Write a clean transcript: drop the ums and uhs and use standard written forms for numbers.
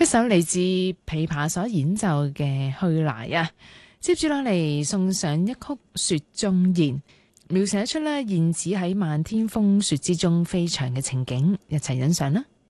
一首嚟自琵琶所演奏嘅去來啊，接住落嚟送上一曲雪中燕，描寫出燕子喺漫天風雪之中飛翔嘅情景，一齊欣賞啦。